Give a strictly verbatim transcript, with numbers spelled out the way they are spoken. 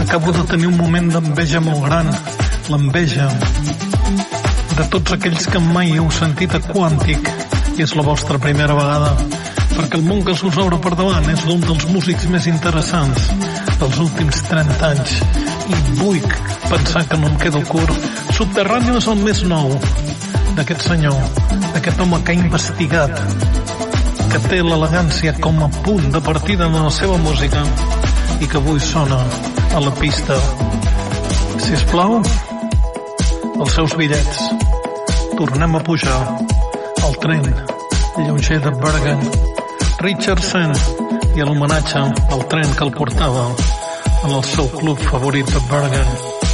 Acabo de tenir un moment d'enveja molt gran, l'enveja de tots aquells que mai heu sentit a Quàntic i és la vostra primera vegada, perquè el món que s'us obre per davant és d'un dels músics més interessants dels últims trenta anys i vull pensar que no em quedo curt. Subterrani és el més nou d'aquest senyor, d'aquest home que ha investigat, que té l'elegància com a punt de partida en la seva música i que avui sona a la pista. Sisplau, els seus bitllets. Tornem a pujar al tren lleuger de Bergen. Richardson i l'homenatge al tren que el portava en el seu club favorit de Bergen.